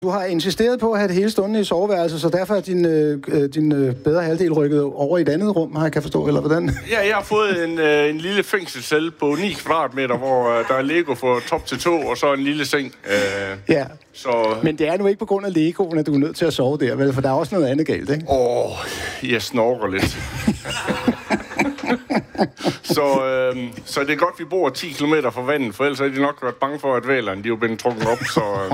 Du har insisteret på at have det hele stående i soveværelset, så derfor er din bedre halvdel rykket over i et andet rum, har jeg kan forstå, eller hvordan? Ja, jeg har fået en lille fængselscelle på 9 kvadratmeter, hvor der er Lego fra top til tå, og så en lille seng. Ja, så... men det er nu ikke på grund af Legoen, at du er nødt til at sove der, vel? For der er også noget andet galt, ikke? Jeg snorker lidt. Så det er godt, vi bor 10 kilometer fra vandet, for ellers har de nok været bange for, at hvalerne de er jo blevet trukket op,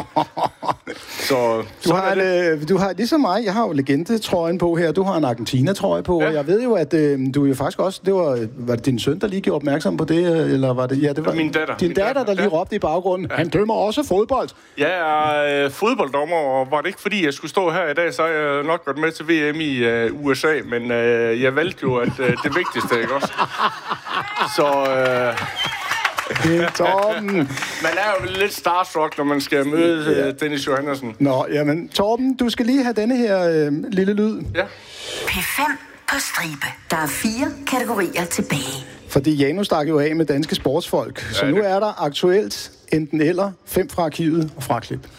Du har ligesom mig, jeg har jo legendetrøjen på her, du har en Argentina-trøje på, ja. Og jeg ved jo, at du jo faktisk også, var det din søn, der lige gjorde opmærksom på det, eller var det... Ja, det var min datter. Din datter, der lige råbte i baggrunden, han dømmer også fodbold. Jeg er fodbolddommer, og var det ikke fordi, jeg skulle stå her i dag, så har jeg nok gået med til VM i USA, men jeg valgte jo, at det vigtigste, ikke også? Så... Torben. Man er jo lidt starstruck, når man skal møde Dennis Johannesson. Nå, jamen, Torben, du skal lige have denne her lille lyd. Ja. P5 på stribe. Der er 4 kategorier tilbage. Fordi Janus stak jo af med danske sportsfolk. Så nu er der aktuelt enten eller 5 fra arkivet og fraklip.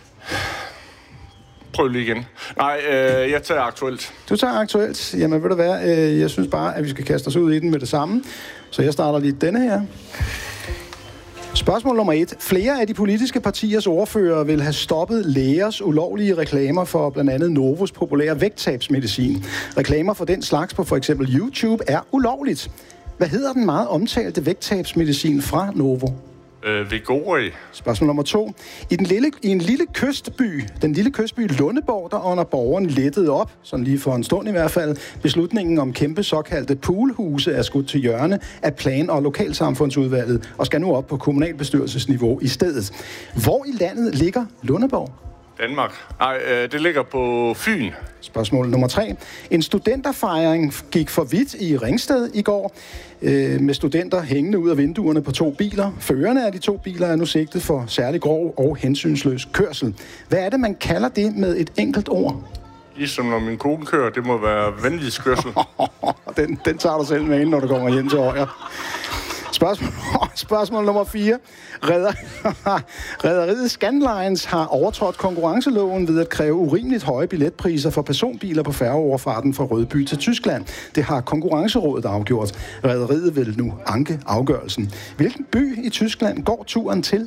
Prøv lige igen. Nej, jeg tager aktuelt. Du tager aktuelt. Jamen, ved du hvad? Jeg synes bare, at vi skal kaste os ud i den med det samme. Så jeg starter lige denne her. Spørgsmål nummer 1. Flere af de politiske partiers ordfører vil have stoppet lægers ulovlige reklamer for blandt andet Novos populære vægttabsmedicin. Reklamer for den slags på for eksempel YouTube er ulovligt. Hvad hedder den meget omtalte vægttabsmedicin fra Novo? Vigori. Spørgsmål nummer 2. I en lille kystby, den lille kystby Lundeborg, der under borgeren lettede op, sådan lige for en stund i hvert fald, beslutningen om kæmpe såkaldte poolhuse er skudt til hjørne af plan- og lokalsamfundsudvalget og skal nu op på kommunalbestyrelsesniveau i stedet. Hvor i landet ligger Lundeborg? Danmark. Nej, det ligger på Fyn. Spørgsmål nummer 3. En studenterfejring gik for vidt i Ringsted i går, med studenter hængende ud af vinduerne på 2 biler. Førerne af de 2 biler er nu sigtet for særlig grov og hensynsløs kørsel. Hvad er det, man kalder det med et enkelt ord? Ligesom når min kone kører, det må være vanvidskørsel. den tager du selv med ind, når du kommer hjem til Højer. Spørgsmål nummer 4. Rederiet Scandlines har overtrådt konkurrenceloven ved at kræve urimeligt høje billetpriser for personbiler på færgeoverfarten fra Rødby til Tyskland. Det har Konkurrencerådet afgjort. Rederiet vil nu anke afgørelsen. Hvilken by i Tyskland går turen til?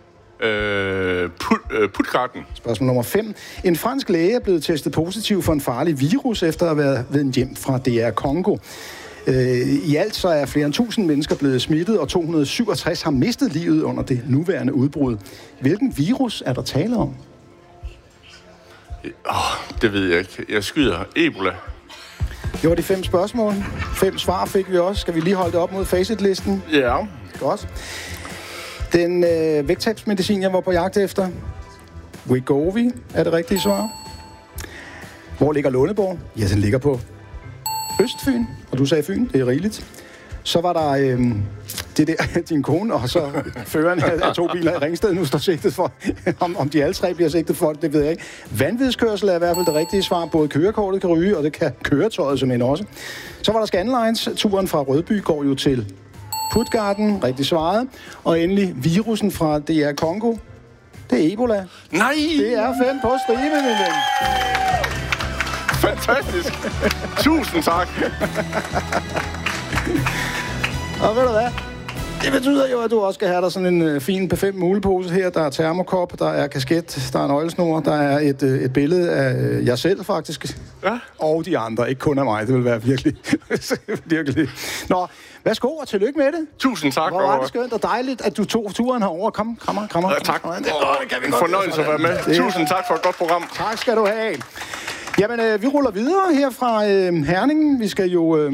Puttgarten. Spørgsmål nummer 5. En fransk læge er blevet testet positiv for en farlig virus efter at have været vendt hjem fra DR Congo. I alt så er flere end 1000 mennesker blevet smittet, og 267 har mistet livet under det nuværende udbrud. Hvilken virus er der tale om? Det ved jeg ikke. Jeg skyder Ebola. Det var de 5 spørgsmål. 5 svar fik vi også. Skal vi lige holde det op mod facitlisten? Ja. Godt. Den vægttabsmedicin, jeg var på jagt efter. Wegovy er det rigtige svar. Hvor ligger Lundeborg? Ja, den ligger på Østfyn, og du sagde Fyn, det er rigeligt. Så var der det der, din kone, og så føreren af 2 biler i Ringsted nu står sigtet for. Om de alle 3 bliver sigtet for, det ved jeg ikke. Vanvidskørsel er i hvert fald det rigtige svar. Både kørekortet kan ryge, og det kan køretøjet simpelthen også. Så var der Scandlines. Turen fra Rødby går jo til Puttgarten, rigtig svaret. Og endelig virusen fra DR Congo. Det er Ebola. Nej! Det er 5 på stribe, min ven. Fantastisk. Tusind tak. Og ved du hvad? Det betyder jo, at du også skal have dig sådan en fin P5 mulepose her. Der er termokop, der er kasket, der er nøglesnor, der er et billede af jeg selv faktisk. Ja. Og de andre, ikke kun af mig. Det vil være virkelig. virkelig. Nå, værsgo og tillykke med det. Tusind tak. Hvor var det skønt og dejligt, at du tog turen herover. Kom, krammer. Ja, tak. Det kan vi en fornøjelse at være med. Tusind tak for et godt program. Tak skal du have. Jamen, vi ruller videre her fra Herning. Vi skal jo...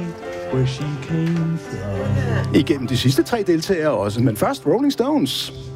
igennem de sidste 3 deltagere også. Men først Rolling Stones.